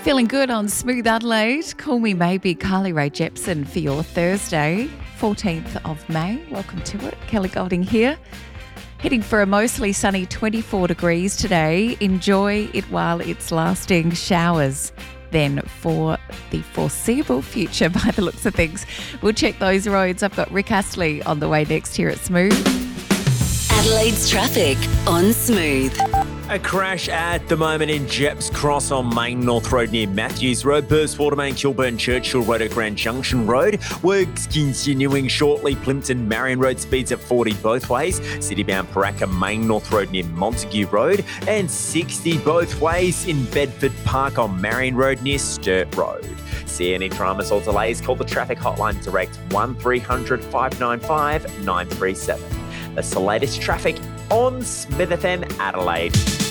Feeling good on Smooth Adelaide. Call me maybe Carly Rae Jepsen for your Thursday, 14th of May. Welcome to it. Kelly Golding here. Heading for a mostly sunny 24 degrees today. Enjoy it while it's lasting. Showers then for the foreseeable future by the looks of things. We'll check those roads. I've got Rick Astley on the way next here at Smooth. Adelaide's traffic on Smooth. A crash at the moment in Jeps Cross on Main North Road near Matthews Road. Burst Watermain, Kilburn Churchill Road at Grand Junction Road. Works continuing shortly. Plimpton Marion Road speeds at 40 both ways. Citybound Paraka Main North Road near Montague Road. And 60 both ways in Bedford Park on Marion Road near Sturt Road. See any dramas or delays, call the traffic hotline direct 1300 595 937. That's the latest traffic on Smith FM Adelaide.